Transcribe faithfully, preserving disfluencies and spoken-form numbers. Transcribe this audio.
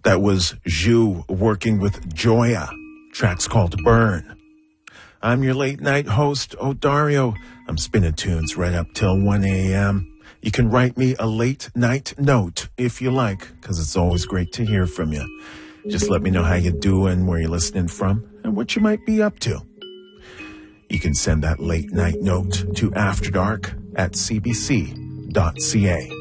That was Zhu working with Joya. Track's called Burn. I'm your late night host, Odario. I'm spinning tunes right up till one a.m. You can write me a late night note if you like, because it's always great to hear from you. Just let me know how you're doing, where you're listening from, and what you might be up to. You can send that late night note to After Dark at c b c dot c a.